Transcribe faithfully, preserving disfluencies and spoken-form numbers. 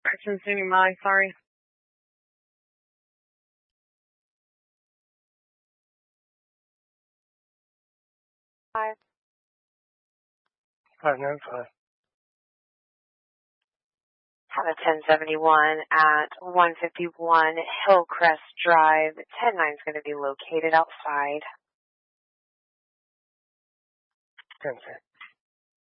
consuming my, sorry. Five. Five nine five. Have a ten seventy-one at one fifty-one Hillcrest Drive. ten nine is going to be located outside. ten sir.